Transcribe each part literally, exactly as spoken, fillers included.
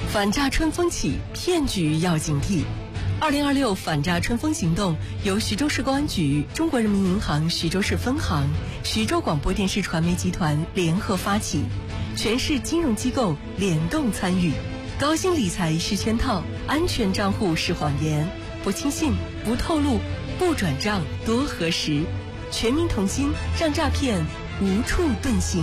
反诈春风起，骗局要警惕。二零二六反诈春风行动由徐州市公安局、中国人民银行徐州市分行、徐州广播电视传媒集团联合发起，全市金融机构联动参与。高薪理财是圈套，安全账户是谎言，不轻信，不透露，不转账，多核实。全民同心，让诈骗无处遁形。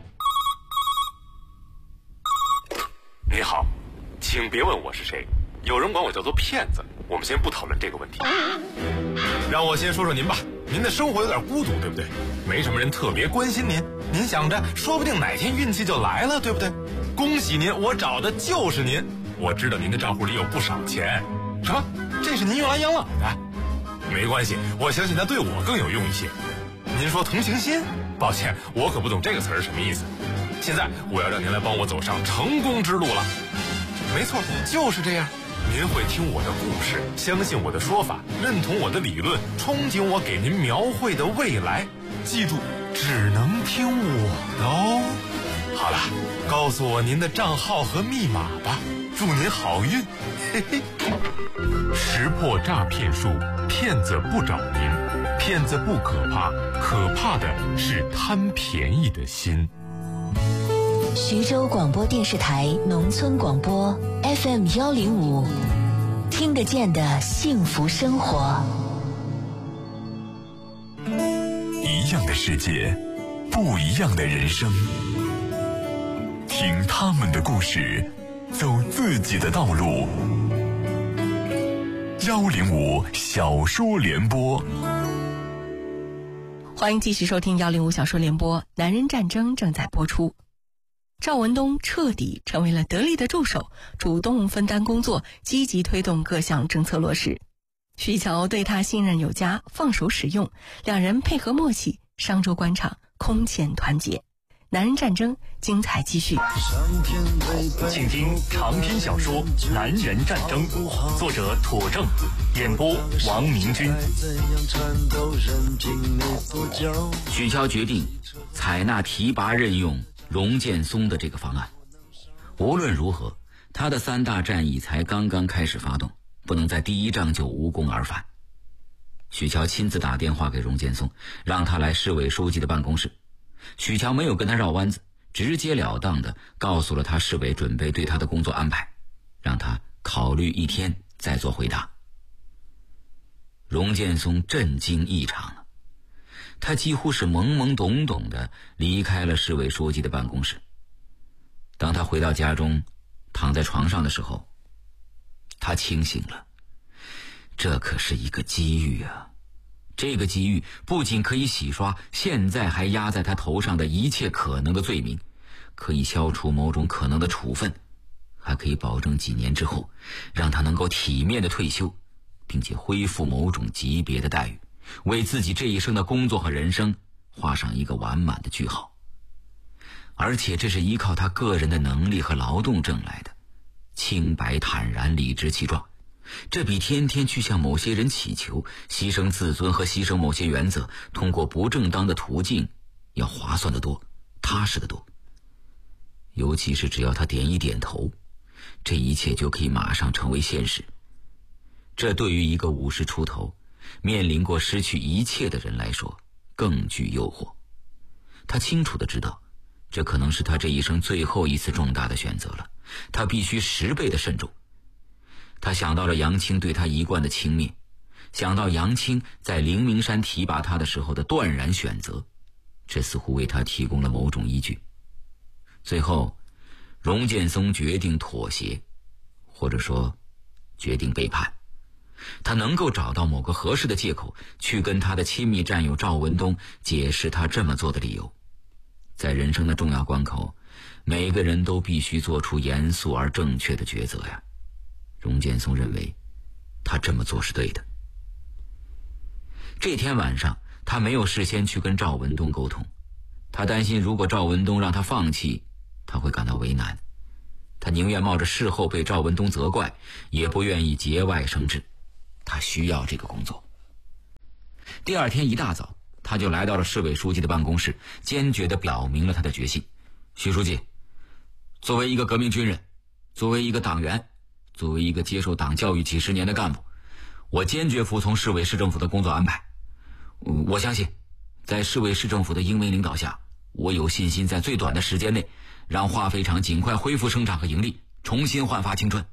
你好，请别问我是谁，有人管我叫做骗子。我们先不讨论这个问题，让我先说说您吧。您的生活有点孤独，对不对？没什么人特别关心您，您想着说不定哪天运气就来了，对不对？恭喜您，我找的就是您。我知道您的账户里有不少钱。什么？这是您用来养老的？没关系，我相信它对我更有用一些。您说同情心？抱歉，我可不懂这个词儿什么意思。现在我要让您来帮我走上成功之路了。没错，就是这样。您会听我的故事，相信我的说法，认同我的理论，憧憬我给您描绘的未来。记住，只能听我的哦。好了，告诉我您的账号和密码吧，祝您好运。嘿嘿。识破诈骗术，骗子不找您，骗子不可怕，可怕的是贪便宜的心。 徐州广播电视台农村广播 F M 幺零五，听得见的幸福生活。 一样的世界，不一样的人生。听他们的故事，走自己的道路。幺零五小说联播， 欢迎继续收听幺零五小说联播。男人战争正在播出。赵文东彻底成为了得力的助手，主动分担工作，积极推动各项政策落实。徐乔对他信任有加，放手使用，两人配合默契，商周官场空前团结。男人战争精彩继续， 请听长篇小说《男人战争》，作者妥正，演播王明军。 许乔决定采纳提拔任用荣建松的这个方案。无论如何，他的三大战役才刚刚开始发动，不能在第一仗就无功而返。许乔亲自打电话给荣建松，让他来市委书记的办公室。许乔没有跟他绕弯子，直截了当地告诉了他市委准备对他的工作安排，让他考虑一天再做回答。荣建松震惊异常了，他几乎是懵懵懂懂地离开了市委书记的办公室。当他回到家中，躺在床上的时候，他清醒了。这可是一个机遇啊！这个机遇不仅可以洗刷现在还压在他头上的一切可能的罪名，可以消除某种可能的处分，还可以保证几年之后让他能够体面的退休，并且恢复某种级别的待遇，为自己这一生的工作和人生画上一个完满的句号。而且这是依靠他个人的能力和劳动挣来的，清白坦然，理直气壮。这比天天去向某些人乞求，牺牲自尊和牺牲某些原则，通过不正当的途径要划算得多，踏实得多。尤其是只要他点一点头，这一切就可以马上成为现实。这对于一个五十出头面临过失去一切的人来说更具诱惑。他清楚地知道，这可能是他这一生最后一次重大的选择了，他必须十倍的慎重。他想到了杨青对他一贯的轻蔑，想到杨青在灵明山提拔他的时候的断然选择，这似乎为他提供了某种依据。最后，荣建松决定妥协，或者说决定背叛。他能够找到某个合适的借口，去跟他的亲密战友赵文东解释他这么做的理由。在人生的重要关口，每个人都必须做出严肃而正确的抉择呀。荣建松认为他这么做是对的。这天晚上，他没有事先去跟赵文东沟通，他担心如果赵文东让他放弃，他会感到为难。他宁愿冒着事后被赵文东责怪，也不愿意节外生枝。他需要这个工作。第二天一大早，他就来到了市委书记的办公室，坚决地表明了他的决心。徐书记，作为一个革命军人， 作为一个党员，作为一个接受党教育几十年的干部，我坚决服从市委市政府的工作安排。我相信在市委市政府的英明领导下，我有信心在最短的时间内让化肥厂尽快恢复生产和盈利，重新焕发青春。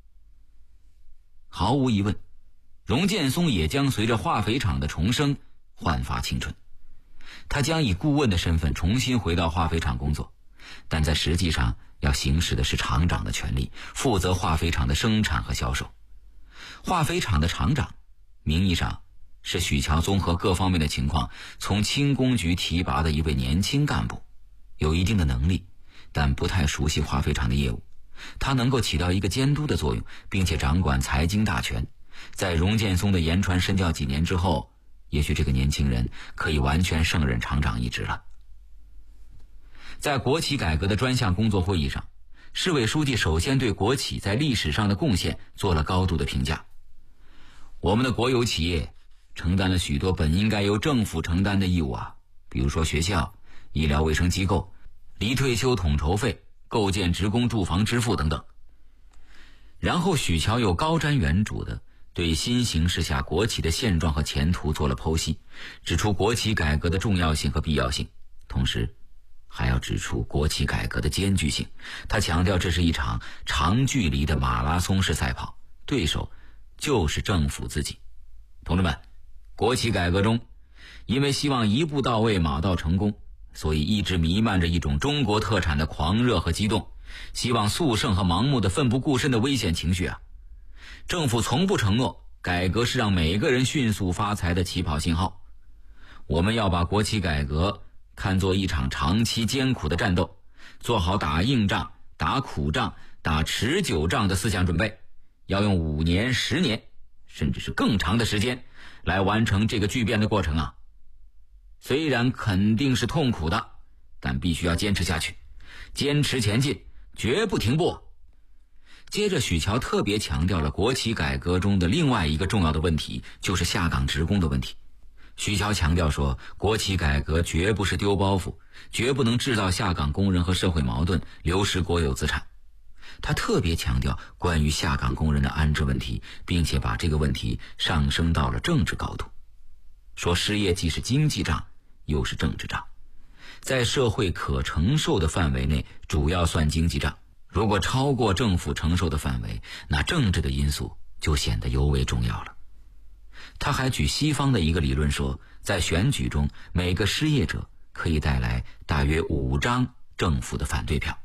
毫无疑问，荣建松也将随着化肥厂的重生焕发青春。他将以顾问的身份重新回到化肥厂工作，但在实际上要行使的是厂长的权利，负责化肥厂的生产和销售。化肥厂的厂长名义上是许桥综合各方面的情况从轻工局提拔的一位年轻干部，有一定的能力，但不太熟悉化肥厂的业务。他能够起到一个监督的作用，并且掌管财经大权。在荣建松的言传身教几年之后，也许这个年轻人可以完全胜任厂长一职了。在国企改革的专项工作会议上，市委书记首先对国企在历史上的贡献做了高度的评价。我们的国有企业承担了许多本应该由政府承担的义务啊，比如说学校、医疗卫生机构、离退休统筹费、构建职工住房支付等等。然后许桥又高瞻远瞩地对新形势下国企的现状和前途做了剖析，指出国企改革的重要性和必要性，同时还要指出国企改革的艰巨性。他强调这是一场长距离的马拉松式赛跑，对手就是政府自己。同志们，国企改革中，因为希望一步到位马到成功，所以一直弥漫着一种中国特产的狂热和激动，希望速胜和盲目的奋不顾身的危险情绪啊！政府从不承诺改革是让每个人迅速发财的起跑信号。我们要把国企改革看作一场长期艰苦的战斗，做好打硬仗、打苦仗、打持久仗的思想准备，要用五年、十年，甚至是更长的时间来完成这个巨变的过程啊！虽然肯定是痛苦的，但必须要坚持下去，坚持前进，绝不停步。接着许桥特别强调了国企改革中的另外一个重要的问题，就是下岗职工的问题。许桥强调说，国企改革绝不是丢包袱，绝不能制造下岗工人和社会矛盾，流失国有资产。他特别强调关于下岗工人的安置问题，并且把这个问题上升到了政治高度，说失业既是经济账，又是政治账，在社会可承受的范围内主要算经济账，如果超过政府承受的范围，那政治的因素就显得尤为重要了。他还举西方的一个理论说，在选举中每个失业者可以带来大约五张政府的反对票。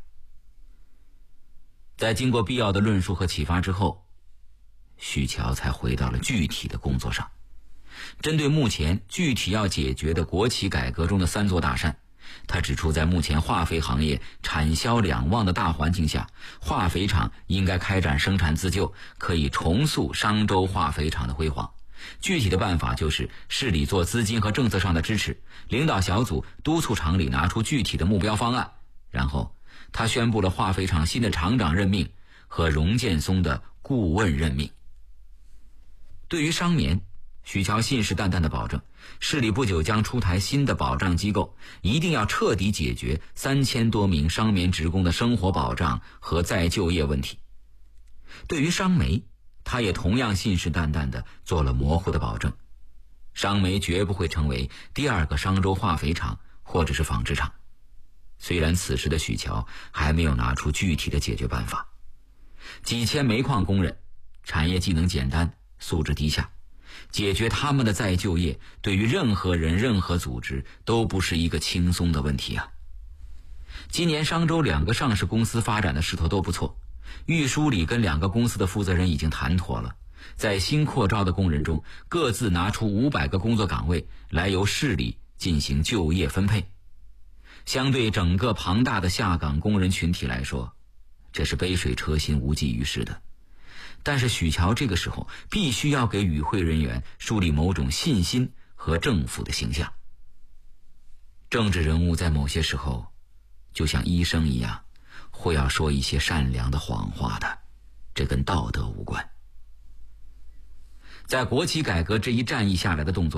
在经过必要的论述和启发之后，许桥才回到了具体的工作上。针对目前具体要解决的国企改革中的三座大山，他指出，在目前化肥行业产销两旺的大环境下，化肥厂应该开展生产自救，可以重塑商州化肥厂的辉煌。具体的办法就是市里做资金和政策上的支持，领导小组督促厂里拿出具体的目标方案。然后他宣布了化肥厂新的厂长任命和荣建松的顾问任命。对于商棉，许桥信誓旦旦地保证，市里不久将出台新的保障机构，一定要彻底解决三千多名商棉职工的生活保障和再就业问题。对于商煤，他也同样信誓旦旦地做了模糊的保证，商煤绝不会成为第二个商州化肥厂或者是纺织厂。虽然此时的许桥还没有拿出具体的解决办法，几千煤矿工人产业技能简单，素质低下，解决他们的再就业对于任何人任何组织都不是一个轻松的问题啊。今年商州两个上市公司发展的势头都不错，玉书里跟两个公司的负责人已经谈妥了，在新扩招的工人中各自拿出五百个工作岗位来由市里进行就业分配。相对整个庞大的下岗工人群体来说，这是杯水车薪，无济于事的。但是许桥这个时候必须要给与会人员树立某种信心和政府的形象。政治人物在某些时候就像医生一样，会要说一些善良的谎话的，这跟道德无关。在国企改革这一战役下来的动作